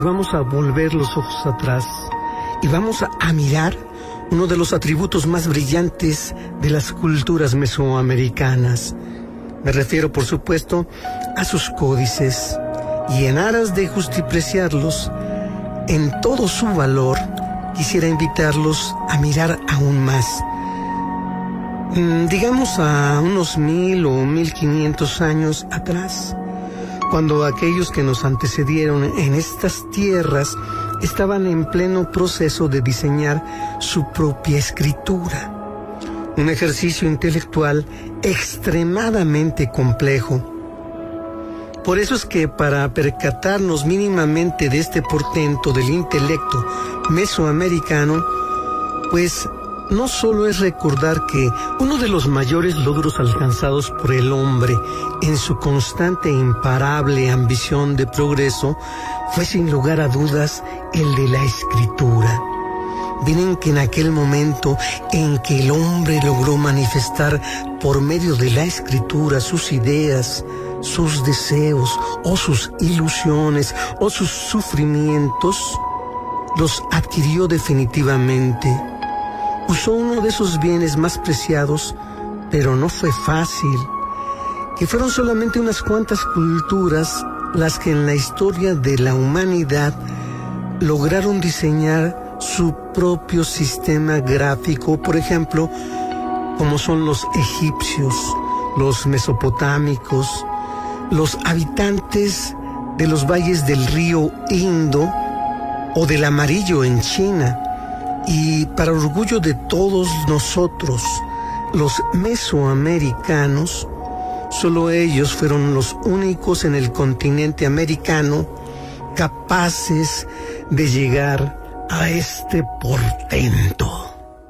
Vamos a volver los ojos atrás y vamos a mirar uno de los atributos más brillantes de las culturas mesoamericanas. Me refiero, por supuesto, a sus códices, y en aras de justipreciarlos en todo su valor, quisiera invitarlos a mirar aún más. Digamos a unos 1000 o 1500 años atrás, cuando aquellos que nos antecedieron en estas tierras estaban en pleno proceso de diseñar su propia escritura. Un ejercicio intelectual extremadamente complejo. Por eso es que para percatarnos mínimamente de este portento del intelecto mesoamericano, pues no solo es recordar que uno de los mayores logros alcanzados por el hombre en su constante e imparable ambición de progreso fue sin lugar a dudas el de la escritura. Miren que en aquel momento en que el hombre logró manifestar por medio de la escritura sus ideas, sus deseos o sus ilusiones o sus sufrimientos, los adquirió definitivamente. Usó uno de esos bienes más preciados, pero no fue fácil, que fueron solamente unas cuantas culturas las que en la historia de la humanidad lograron diseñar su propio sistema gráfico, por ejemplo, como son los egipcios, los mesopotámicos, los habitantes de los valles del río Indo o del Amarillo en China. Y para orgullo de todos nosotros, los mesoamericanos, solo ellos fueron los únicos en el continente americano capaces de llegar a este portento.